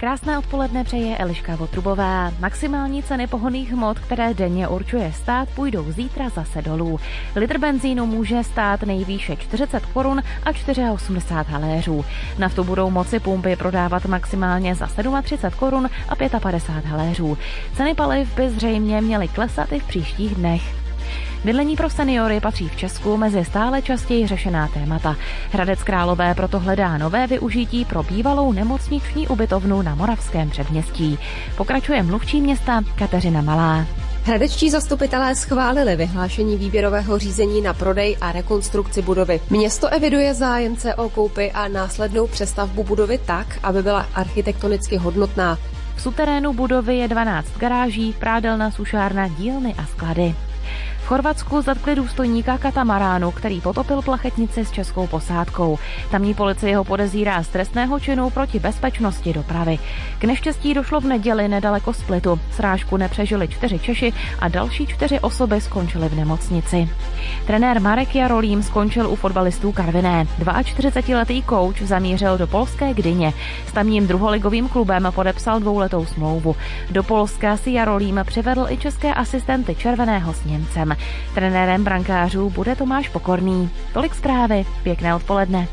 Krásné odpoledne přeje Eliška Votrubová. Maximální ceny pohonných hmot, které denně určuje stát, půjdou zítra zase dolů. Litr benzínu může stát nejvýše 40 korun a 84 haléřů. Naftu budou moci pumpy prodávat maximálně za 37 korun a 55 haléřů. Ceny paliv by zřejmě měly klesat i v příštích dnech. Bydlení pro seniory patří v Česku mezi stále častěji řešená témata. Hradec Králové proto hledá nové využití pro bývalou nemocniční ubytovnu na Moravském předměstí. Pokračuje mluvčí města Kateřina Malá. Hradečtí zastupitelé schválili vyhlášení výběrového řízení na prodej a rekonstrukci budovy. Město eviduje zájemce o koupi a následnou přestavbu budovy tak, aby byla architektonicky hodnotná. V suterénu budovy je 12 garáží, prádelna, sušárna, dílny a sklady. V Chorvatsku zatkli důstojníka katamaránu, který potopil plachetnici s českou posádkou. Tamní policie ho podezírá z trestného činu proti bezpečnosti dopravy. K neštěstí došlo v neděli nedaleko Splitu. Srážku nepřežili 4 Češi a další 4 osoby skončily v nemocnici. Trenér Marek Jarolím skončil u fotbalistů Karviné. 42letý kouč zamířil do polské Gdyně. S tamním druholigovým klubem podepsal 2letou smlouvu. Do Polska si Jarolím přivedl i české asistenty Červeného s Němcem. Trenérem brankářů bude Tomáš Pokorný. Tolik zprávy, pěkné odpoledne.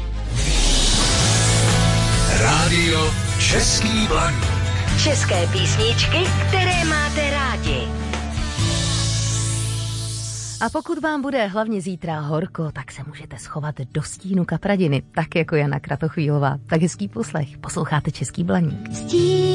Rádio Český Blaník. České písničky, které máte rádi. A pokud vám bude hlavně zítra horko, tak se můžete schovat do stínu kapradiny, tak jako Jana Kratochvílová. Tak hezký poslech, posloucháte Český Blaník.